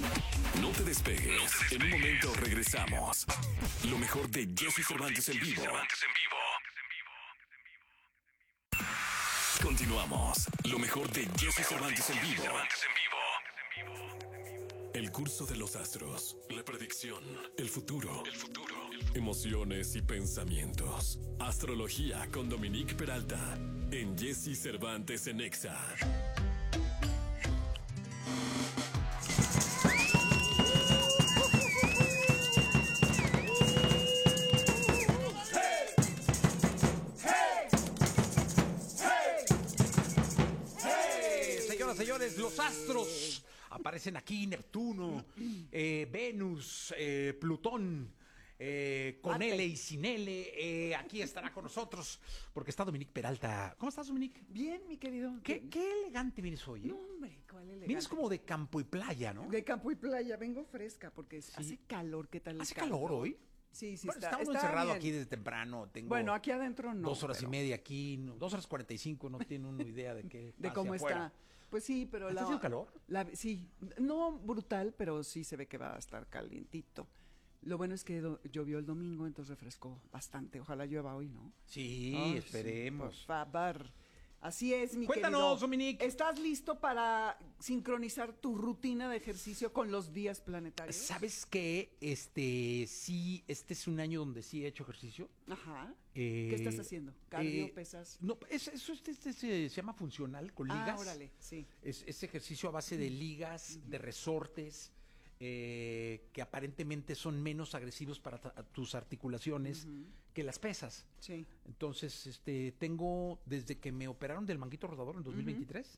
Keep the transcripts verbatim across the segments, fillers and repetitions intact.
No te despegues. En un momento regresamos. Lo mejor de Jesse Cervantes en vivo. Continuamos. Lo mejor de Jesse Cervantes en vivo. El curso de los astros, la predicción, el futuro, el futuro, emociones y pensamientos. Astrología con Dominique Peralta en Jesse Cervantes en Exa. Señores, los astros aparecen aquí: Neptuno, eh, Venus, eh, Plutón, eh, con Mate. L y sin L. Eh, aquí estará con nosotros porque está Dominique Peralta. ¿Cómo estás, Dominique? Bien, mi querido. Qué, qué elegante vienes hoy, ¿eh? No, hombre, ¿cuál elegante? Vienes como de campo y playa, ¿no? De campo y playa, vengo fresca porque hace calor. ¿Qué tal el ¿Hace calor hoy? Sí, sí, Bueno, está, estamos está encerrados bien. aquí desde temprano. Tengo Bueno, aquí adentro no. dos horas pero y media aquí, no, dos horas cuarenta y cinco. No tiene una idea de qué De pase cómo afuera. está. Pues sí, pero ¿Está la... haciendo calor? la- sí, no brutal, pero sí se ve que va a estar calientito. Lo bueno es que do- llovió el domingo, entonces refrescó bastante. Ojalá llueva hoy, ¿no? Sí, Ay, esperemos. Sí, por favor. Así es, mi Cuéntanos, querido. Dominique. ¿Estás listo para sincronizar tu rutina de ejercicio con los días planetarios? ¿Sabes qué? Este, sí, este es un año donde sí he hecho ejercicio. Ajá. Eh, ¿Qué estás haciendo? ¿Cardio, eh, pesas? No, es- eso este, este se, se llama funcional, con ligas. Ah, órale, sí. Es, es ejercicio a base de ligas, de resortes, eh, que aparentemente son menos agresivos para ta- tus articulaciones que las pesas. Sí. Entonces, este, tengo, desde que me operaron del manguito rodador en dos mil veintitrés,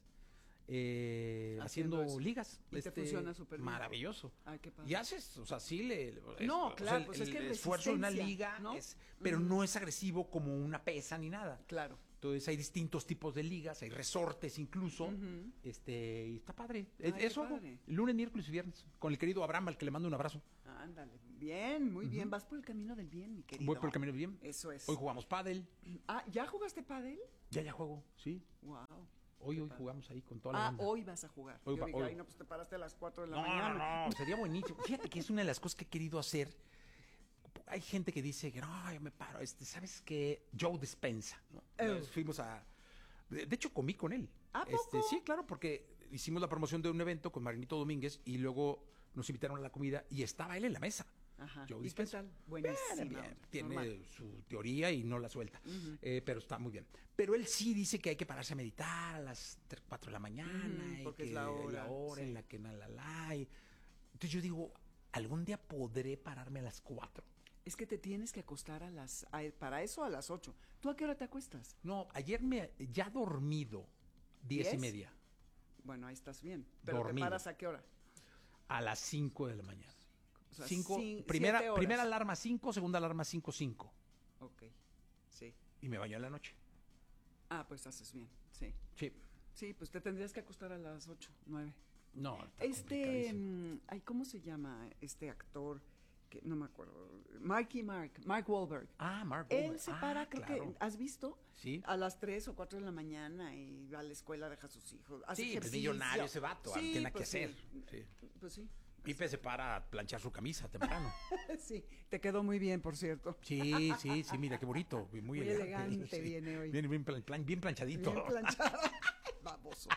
eh, Haciendo haciendo, eso. ligas. Y te funciona súper bien. Maravilloso. Ay, qué padre. Y haces, o sea, sí le... es- No, o sea, claro, el- pues es el que esfuerzo de una resistencia, liga, ¿no? es, pero no es agresivo como una pesa ni nada. Claro. Entonces hay distintos tipos de ligas, hay resortes incluso, este, y está padre. Ay, qué Eso hago padre. lunes, miércoles y viernes, con el querido Abraham, al que le mando un abrazo. Ándale. Bien, muy bien. Vas por el camino del bien, mi querido. Voy por el camino bien. Eso es. Hoy jugamos pádel, Ah, ¿ya jugaste pádel? ya ya juego, sí. Wow. Hoy, hoy jugamos ahí con toda la Ah, banda. hoy vas a jugar. Hoy Yo va- dije, hoy. ay, no, pues te paraste a las cuatro de la No, mañana. no, no, sería buenísimo. Fíjate que es una de las cosas que he querido hacer. Hay gente que dice que no, yo me paro. Este, ¿sabes qué? Joe Dispensa, ¿no? Oh. Fuimos a... De, de hecho, comí con él. ¿A Este, poco? sí, claro, porque hicimos la promoción de un evento con Marinito Domínguez y luego nos invitaron a la comida y estaba él en la mesa. Ajá. Joe ¿Y qué Dispenza. tal? Buenísima Bien, bien. onda, Tiene normal. su teoría y no la suelta. Eh, pero está muy bien. Pero él sí dice que hay que pararse a meditar a las tres, cuatro de la mañana. Ujú, y porque que es la hora, sí. en la que na, la, la, y- Entonces yo digo, algún día podré pararme a las cuatro. Es que te tienes que acostar a las... a- para eso a las ocho. ¿Tú a qué hora te acuestas? No, ayer me ya dormido diez y ¿Diez? media. Bueno, ahí estás bien. ¿Pero Dormido. te paras a qué hora? A las cinco de la mañana. O sea, Cinco, cin- primera, siete horas. primera alarma cinco, segunda alarma cinco, cinco. Ok, sí. Y me baño en la noche. Ah, pues haces bien, sí. Sí. Sí, pues te tendrías que acostar a las ocho, nueve. No, está Este, complicadísimo. mm, ay, ¿cómo se llama este actor? Que no me acuerdo. Marky Mark, Mark Wahlberg. Ah, Mark Él Wahlberg. se Ah, para, creo claro. que, ¿has visto? Sí. A las tres o cuatro de la mañana y va a la escuela, deja a sus hijos. Hace Sí, pues ejercicio. millonario ese vato, Sí, tiene nada que pues sí. hacer. Sí. Pues sí. Pipe se para a planchar su camisa temprano. Sí, te quedó muy bien, por cierto. Sí, sí, sí, mira qué bonito. Muy, Muy elegante. elegante viene hoy. Bien, bien, plan- plan- bien planchadito. Bien planchado. Baboso.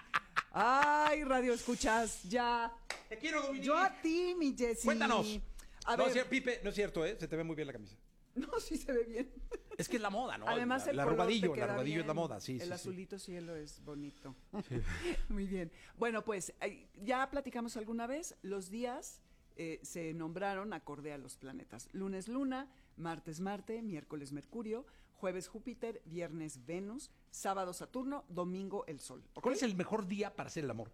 Ay, radio escuchas, ya. Te quiero, Dominique. Yo a ti, mi Jessy. Cuéntanos. A no, ver, es cierto, Pipe, no es cierto, ¿eh? Se te ve muy bien la camisa. no, sí se ve bien. Es que es la moda, ¿no? Además, el el color arrugadillo, te el queda arrugadillo es la bien. moda, sí, El sí, sí. azulito cielo es bonito. Muy bien. Bueno, pues eh, ya platicamos alguna vez, los días eh, se nombraron acorde a los planetas. Lunes Luna, martes Marte, miércoles Mercurio, jueves Júpiter, viernes Venus, sábado Saturno, domingo el Sol. ¿Ok? ¿Cuál es el mejor día para hacer el amor?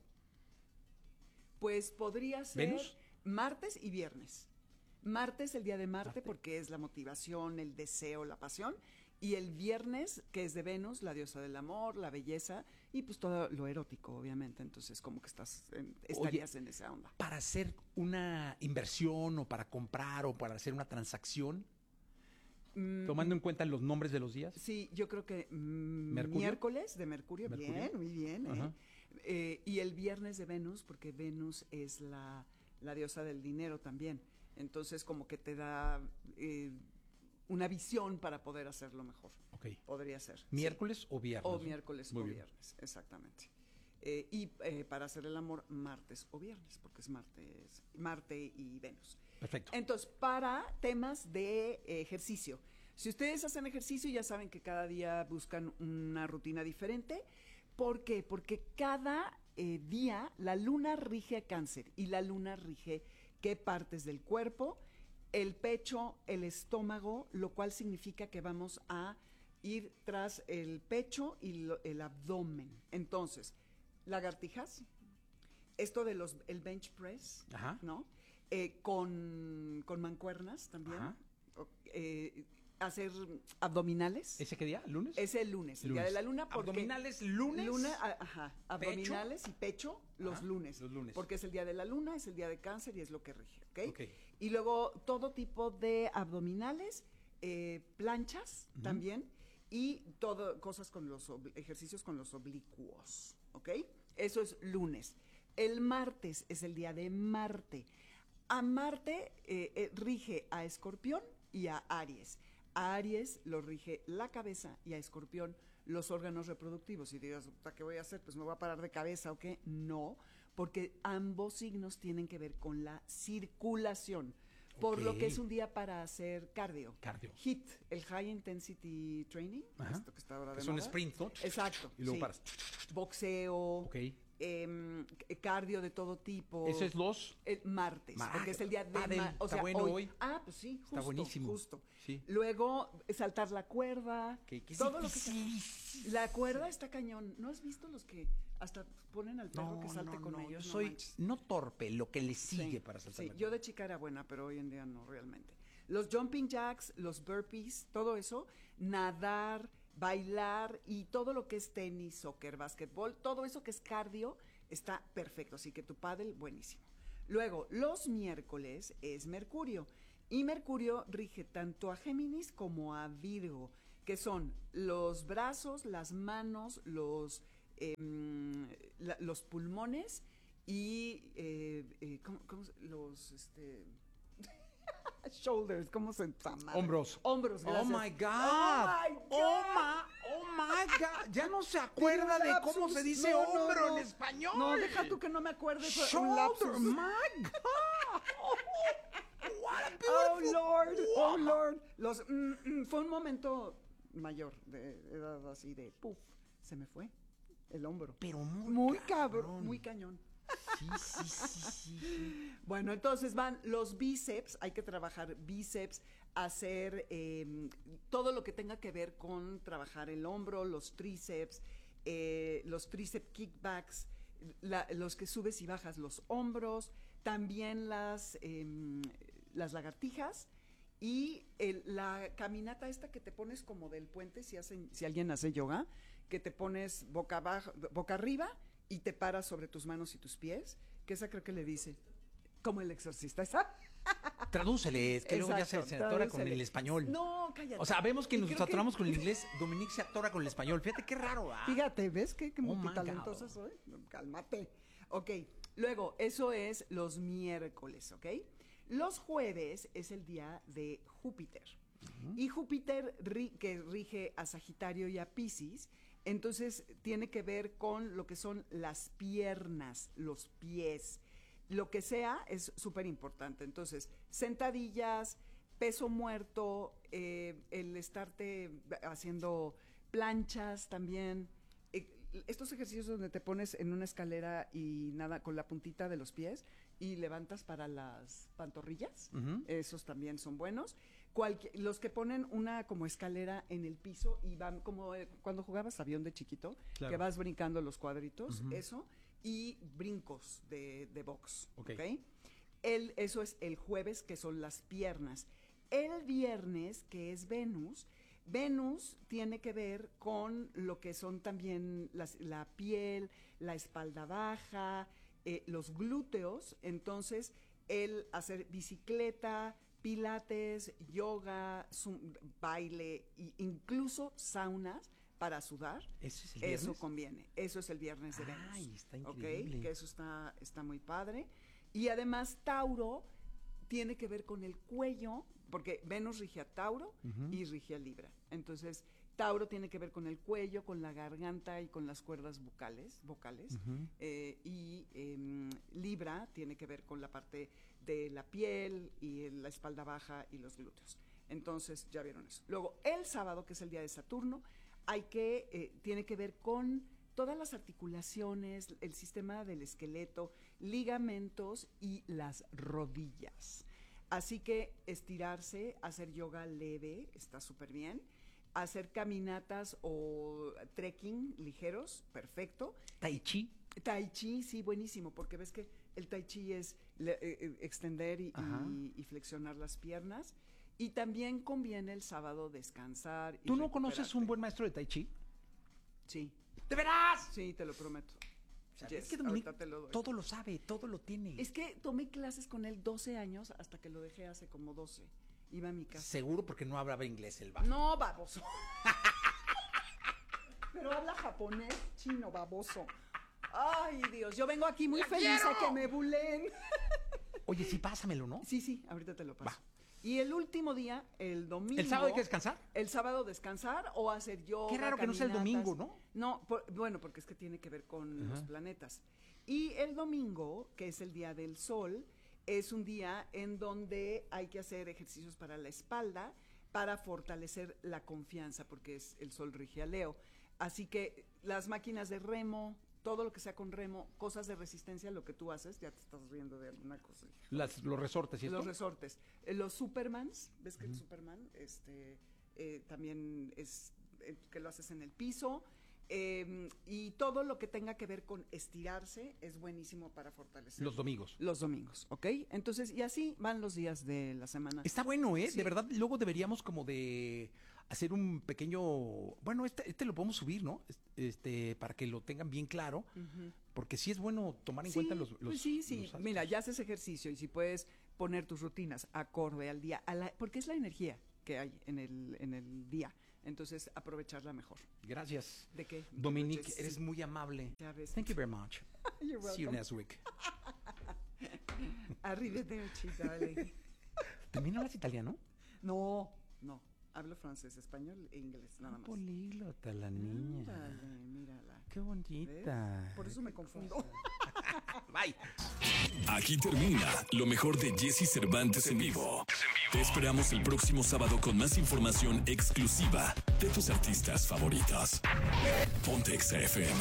Pues podría ser ¿Venus? martes y viernes. Martes, el día de Marte, porque es la motivación, el deseo, la pasión. Y el viernes, que es de Venus, la diosa del amor, la belleza y pues todo lo erótico, obviamente. Entonces, como que estás en- estarías Oye, en esa onda. Para hacer una inversión o para comprar o para hacer una transacción, tomando en cuenta los nombres de los días. Sí, yo creo que mm, ¿Mercurio? miércoles de Mercurio, ¿Mercurio? bien, muy bien. ¿eh? Ajá. Eh, y el viernes de Venus, porque Venus es la, la diosa del dinero también. Entonces como que te da eh, una visión para poder hacerlo mejor. Ok. Podría ser. ¿Miércoles sí. o viernes? O miércoles Muy o bien. viernes, exactamente. Eh, y eh, para hacer el amor, martes o viernes, porque es martes, Marte y Venus. Perfecto. Entonces, para temas de eh, ejercicio. Si ustedes hacen ejercicio, ya saben que cada día buscan una rutina diferente. ¿Por qué? Porque cada eh, día la luna rige a Cáncer y la luna rige qué partes del cuerpo, el pecho, el estómago, lo cual significa que vamos a ir tras el pecho y lo, el abdomen. Entonces, lagartijas, esto de los el bench press, Ajá. ¿no? Eh, con, con mancuernas también. Ajá. Eh, hacer abdominales. ¿Ese qué día? ¿Lunes? Es el lunes, el Lunes. día de la luna. Porque ¿Abdominales lunes? Luna, a- ajá, abdominales y pecho los Ajá, lunes. los lunes. Porque es el día de la luna, es el día de Cáncer y es lo que rige, ¿ok? Ok. Y luego todo tipo de abdominales, eh, planchas Ujú. también y todo, cosas con los, obli- ejercicios con los oblicuos, ¿ok? Eso es lunes. El martes es el día de Marte. A Marte eh, eh, rige a Escorpión y a Aries. A Aries lo rige la cabeza y a Escorpión los órganos reproductivos. Y digas, ¿qué voy a hacer? Pues me voy a parar de cabeza o qué. No, porque ambos signos tienen que ver con la circulación. Por lo que Ok. es un día para hacer cardio. Cardio. HIIT, el High Intensity Training, Ajá. esto que está ahora de Que son moda. sprints, ¿no? Exacto. Y luego sí. paras. Boxeo, Ok. em, cardio de todo tipo. Ese es los... El martes, Mar- porque es el día de Pádel, ma- o está sea, bueno hoy. Ah, pues sí, justo, Está buenísimo. justo. Sí. Luego saltar la cuerda, Que- que todo sí, lo que sea. La cuerda está cañón. ¿No has visto los que hasta ponen al perro No, que salte no, con no, ellos? yo No soy manches. no torpe, lo que le sigue Sí, para saltar sí, la yo cuerda. de chica era buena, pero hoy en día no realmente. Los jumping jacks, los burpees, todo eso, nadar, bailar y todo lo que es tenis, soccer, básquetbol, todo eso que es cardio está perfecto, así que tu pádel buenísimo. Luego, los miércoles es Mercurio y Mercurio rige tanto a Géminis como a Virgo, que son los brazos, las manos, los em, la- los pulmones y eh, eh, ¿cómo- cómo se- los este shoulders, ¿cómo se llama? Hombros. Hombros, Oh gracias. my God. Oh my God. Oh my, oh my God. Ya no se acuerda de cómo se dice No, no, hombro no. en español. No, deja tú que no me acuerdes. fue un Shoulder, lapsus. my God. What a Oh beautiful- Lord, oh Lord. Los, mm, mm, fue un momento mayor, de edad así de puf, se me fue el hombro. Pero muy, Muy cabrón, muy cañón. Sí, sí, sí, sí. Bueno, entonces van los bíceps, hay que trabajar bíceps, hacer eh, todo lo que tenga que ver con trabajar el hombro, los tríceps, eh, los tríceps kickbacks, la- los que subes y bajas los hombros, también las, em, las lagartijas y el- la caminata esta que te pones como del puente si, hacen, si alguien hace yoga, que te pones boca abajo, boca arriba y te paras sobre tus manos y tus pies, que esa creo que le dice, como el exorcista, esa. Tradúcele, es que luego ya se, Exacto, se atora con tradúcele. el español. No, cállate. O sea, vemos que Y nos creo atoramos con el inglés, Dominique se atora con el español. Fíjate qué raro, ¿ah? Fíjate, ¿ves qué, qué Oh my multitalentosa God. soy? Cálmate. Ok, luego, eso es los miércoles, ¿ok? Los jueves es el día de Júpiter. Y Júpiter, ri- que rige a Sagitario y a Piscis, entonces tiene que ver con lo que son las piernas, los pies. Lo que sea es súper importante. Entonces, sentadillas, peso muerto, eh, el estarte haciendo planchas también. Eh, estos ejercicios donde te pones en una escalera y nada, con la puntita de los pies y levantas para las pantorrillas, Ujú. esos también son buenos. Cualqui- los que ponen una como escalera en el piso y van como eh, cuando jugabas avión de chiquito, Claro. que vas brincando los cuadritos, Ujú. eso, y brincos de, de box, Ok. ¿ok? El, eso es el jueves, que son las piernas. El viernes, que es Venus, Venus tiene que ver con lo que son también las- la piel, la espalda baja, eh, los glúteos. Entonces, el hacer bicicleta, pilates, yoga, zum- baile e incluso saunas para sudar. ¿Eso es el Eso viernes? conviene. Eso es el viernes de Venus. Ay, está ¿Ok? increíble. Que eso está, está muy padre. Y además Tauro tiene que ver con el cuello, porque Venus rige a Tauro uh-huh. y rige a Libra. Entonces, Tauro tiene que ver con el cuello, con la garganta y con las cuerdas vocales, vocales uh-huh. eh, y eh, Libra tiene que ver con la parte de la piel y la espalda baja y los glúteos. Entonces, ya vieron eso. Luego, el sábado, que es el día de Saturno, hay que, eh, tiene que ver con todas las articulaciones, el sistema del esqueleto, ligamentos y las rodillas. Así que estirarse, hacer yoga leve, está súper bien. Hacer caminatas o trekking ligeros, perfecto. Tai chi. Tai chi, sí, buenísimo, porque ves que el tai chi es le, eh, extender y, y, y flexionar las piernas. Y también conviene el sábado descansar. ¿Tú no conoces un buen maestro de tai chi? Sí. ¿De veras? Sí, te lo prometo. O sea, Yes, es que Dominique te lo doy. todo lo sabe, todo lo tiene. Es que tomé clases con él doce años hasta que lo dejé hace como doce. Iba a mi casa. Seguro porque no hablaba inglés el baboso. No, baboso. Pero habla japonés, chino, baboso. Ay, Dios, yo vengo aquí muy ¡La feliz quiero! a que me bulen. Oye, sí, pásamelo, ¿no? Sí, sí, ahorita te lo paso. Va. Y el último día, el domingo. ¿El sábado hay que descansar? El sábado descansar o hacer yoga. Qué raro que no sea el domingo, ¿no? No, por, bueno, porque es que tiene que ver con uh-huh. los planetas. Y el domingo, que es el día del sol, es un día en donde hay que hacer ejercicios para la espalda, para fortalecer la confianza, porque es el sol rige a Leo. Así que las máquinas de remo, todo lo que sea con remo, cosas de resistencia, lo que tú haces, ya te estás riendo de alguna cosa. Las, los resortes, ¿y esto? Los resortes. Eh, los Supermans, ¿ves que uh-huh. el Superman este, eh, también es eh, que lo haces en el piso? Eh, y todo lo que tenga que ver con estirarse es buenísimo para fortalecer. Los domingos. Los domingos, ¿ok? Entonces, y así van los días de la semana. Está bueno, ¿eh? Sí. De verdad, luego deberíamos como de hacer un pequeño... Bueno, este, este lo podemos subir, ¿no? Este, para que lo tengan bien claro, uh-huh. porque sí es bueno tomar en sí, cuenta los... los pues sí, sí. Los Mira, ya haces ejercicio y si puedes poner tus rutinas acorde al día, a la, porque es la energía que hay en el, en el día. Entonces, aprovecharla mejor. Gracias. ¿De qué? Dominique, Yes. eres muy amable. Ya ves. Thank you very much. You're welcome. See you next week. Arrivederci, darling. ¿También hablas italiano? No, no. Hablo francés, español e inglés, nada más. Políglota la niña. Ándale, mírala. Qué bonita. ¿Ves? Por eso me confundo. Bye. Aquí termina lo mejor de Jessy Cervantes en vivo. Te esperamos el próximo sábado con más información exclusiva de tus artistas favoritos. Ponte Exa F M.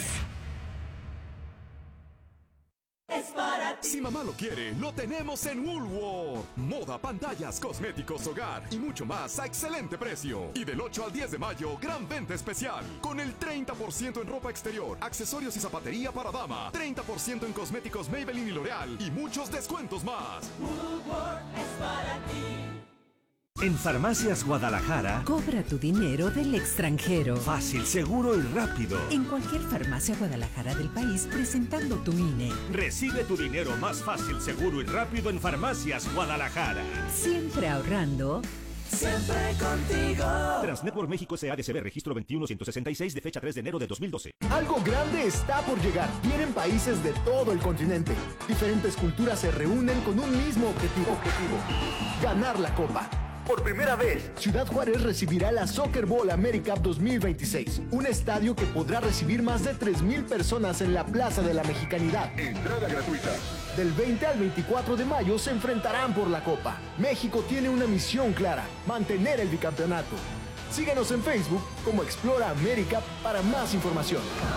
Es para ti. Si mamá lo quiere, lo tenemos en Woolworth. Moda, pantallas, cosméticos, hogar y mucho más a excelente precio. Y del ocho al diez de mayo, gran venta especial. Con el treinta por ciento en ropa exterior, accesorios y zapatería para dama. treinta por ciento en cosméticos Maybelline y L'Oreal. Y muchos descuentos más. Woolworth es para ti. En Farmacias Guadalajara, cobra tu dinero del extranjero. Fácil, seguro y rápido. En cualquier farmacia Guadalajara del país, presentando tu I N E. Recibe tu dinero más fácil, seguro y rápido en Farmacias Guadalajara. Siempre ahorrando. Siempre contigo. Transnetwork México S A D C B, registro veintiuno ciento sesenta y seis de fecha tres de enero de dos mil doce. Algo grande está por llegar. Vienen países de todo el continente. Diferentes culturas se reúnen con un mismo objetivo. Objetivo. Ganar la Copa. Por primera vez, Ciudad Juárez recibirá la Soccer Bowl AmeriCup dos mil veintiséis, un estadio que podrá recibir más de tres mil personas en la Plaza de la Mexicanidad. Entrada gratuita. Del veinte al veinticuatro de mayo se enfrentarán por la Copa. México tiene una misión clara: mantener el bicampeonato. Síguenos en Facebook como Explora AmeriCup para más información.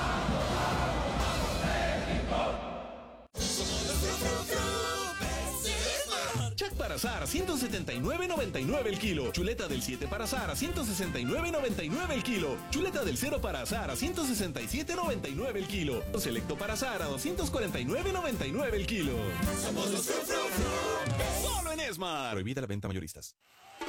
Para azar, ciento setenta y nueve noventa y nueve el kilo. Chuleta del siete para azar a ciento sesenta y nueve noventa y nueve el kilo. Chuleta del cero para azar a ciento sesenta y siete noventa y nueve el kilo. Selecto para azar a doscientos cuarenta y nueve noventa y nueve el kilo. Somos los Fru Fru Fru. Solo en Esmar. Prohibida la venta mayoristas.